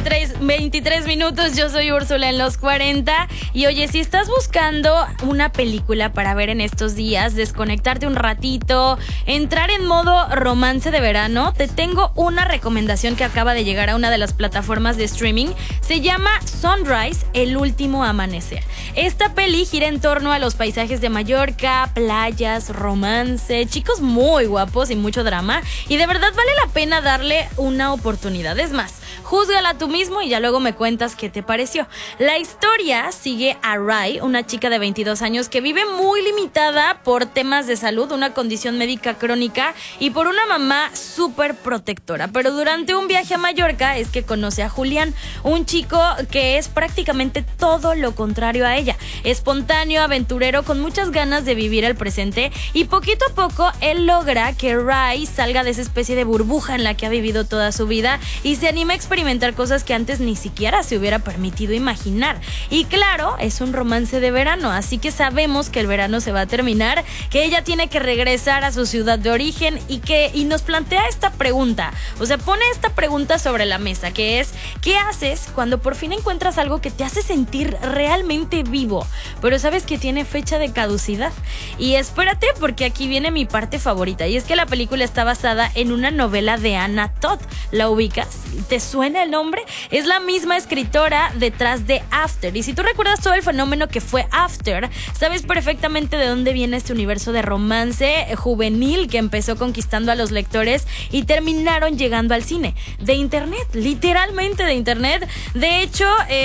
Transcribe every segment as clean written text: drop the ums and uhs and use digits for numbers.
23 minutos. Yo soy Úrsula en los 40. Y oye, si estás buscando una película para ver en estos días, desconectarte un ratito, entrar en modo romance de verano, te tengo una recomendación que acaba de llegar a una de las plataformas de streaming. Se llama Sunrise, el último amanecer. Esta peli gira en torno a los paisajes de Mallorca, playas, romance, chicos muy guapos y mucho drama. Y de verdad vale la pena darle una oportunidad. Es más, júzgala tú mismo y ya luego me cuentas qué te pareció. La historia sigue a Rai, una chica de 22 años que vive muy limitada por temas de salud, una condición médica crónica y por una mamá súper protectora. Pero durante un viaje a Mallorca es que conoce a Julián, un chico que es prácticamente todo lo contrario a ella. Espontáneo, aventurero, con muchas ganas de vivir el presente, y poquito a poco él logra que Rai salga de esa especie de burbuja en la que ha vivido toda su vida y se anima a experimentar cosas que antes ni siquiera se hubiera permitido imaginar. Y claro, es un romance de verano, así que sabemos que el verano se va a terminar, que ella tiene que regresar a su ciudad de origen y nos plantea esta pregunta, o sea, pone esta pregunta sobre la mesa, que es: ¿qué haces cuando por fin encuentras algo que te hace sentir realmente vivo, pero sabes que tiene fecha de caducidad? Y espérate, porque aquí viene mi parte favorita, y es que la película está basada en una novela de Anna Todd. ¿La ubicas? ¿Te suena el nombre? Es la misma escritora detrás de After, y si tú recuerdas todo el fenómeno que fue After, sabes perfectamente de dónde viene este universo de romance juvenil que empezó conquistando a los lectores y terminaron llegando al cine. De internet, literalmente de internet. De hecho,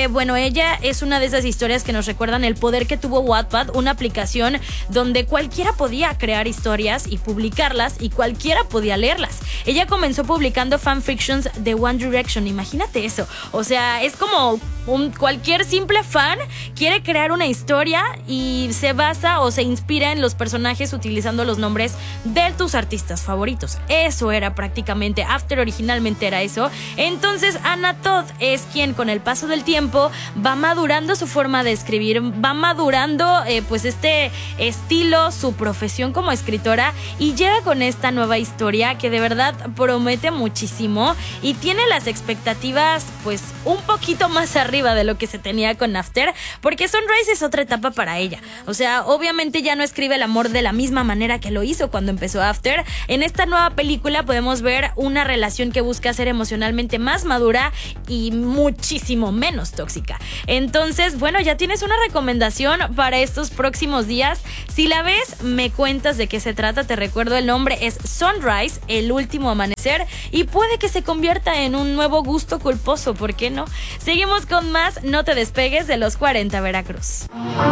ella es una de esas historias que nos recuerdan el poder que tuvo Wattpad, una aplicación donde cualquiera podía crear historias y publicarlas y cualquiera podía leerlas. Ella comenzó publicando fanfictions de One Direction, imagínate eso. O sea, es como cualquier simple fan quiere crear una historia y se basa o se inspira en los personajes utilizando los nombres de tus artistas favoritos. Eso era prácticamente After, originalmente era eso. Entonces Anna Todd es quien con el paso del tiempo va madurando su forma de escribir, va madurando pues este estilo, su profesión como escritora, y llega con esta nueva historia que de verdad promete muchísimo y tiene las expectativas pues un poquito más arriba de lo que se tenía con After, porque Sunrise es otra etapa para ella. O sea, obviamente ya no escribe el amor de la misma manera que lo hizo cuando empezó After. En esta nueva película podemos ver una relación que busca ser emocionalmente más madura y muchísimo menos tóxica. Entonces, bueno, ya tienes una recomendación para estos próximos días. Si la ves, me cuentas de qué se trata. Te recuerdo, el nombre es Sunrise, el último amanecer, y puede que se convierta en un nuevo gusto culposo, ¿por qué no? Seguimos con más, no te despegues de los 40 Veracruz.